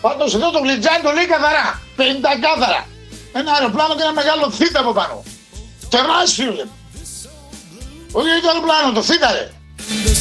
Πάντως εδώ το γλιτζάνι το λέει καθαρά. 50 κάθαρα. Ένα αεροπλάνο και ένα μεγάλο θήτα από πάνω. Τεράστιο. Όχι το αεροπλάνο, το θήτα ρε.